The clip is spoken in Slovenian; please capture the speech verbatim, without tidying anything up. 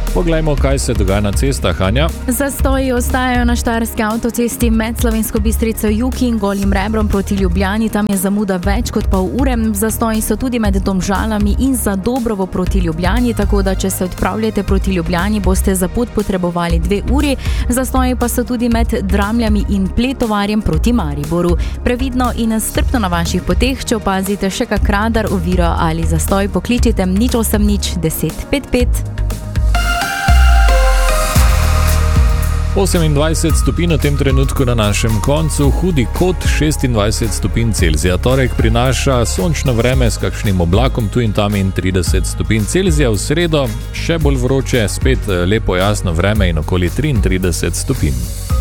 Poglejmo, kaj se dogaja na cestah, Anja. Zastoji ostajajo na štajerski avtocesti med Slovensko Bistrico Juki in Golim Rebrom proti Ljubljani. Tam je zamuda več kot pol ure. Zastoji so tudi med Domžalami in za Dobrovo proti Ljubljani, tako da če se odpravljate proti Ljubljani, boste za pot potrebovali dve uri. Zastoji pa so tudi med Dramljami in Pletovarjem proti Mariboru. Previdno in strpno na vaših poteh, če opazite še kak radar, oviro ali zastoj, pokličite nič osem nič deset pet pet. osemindvajset stopinj v tem trenutku na našem koncu, hudi kot šestindvajset stopinj Celzija. Torek prinaša sončno vreme s kakšnim oblakom tu in tam in trideset stopinj Celzija. V sredo še bolj vroče, spet lepo jasno vreme in okoli triintrideset stopinj.